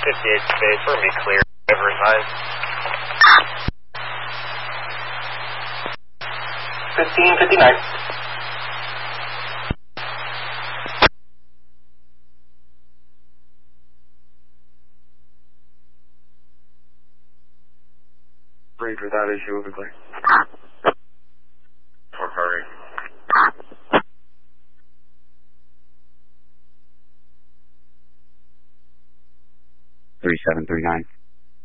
58 space for me, clear. Ever advised. 1559. Ranger, that is you, over clear. For hurry. 3739.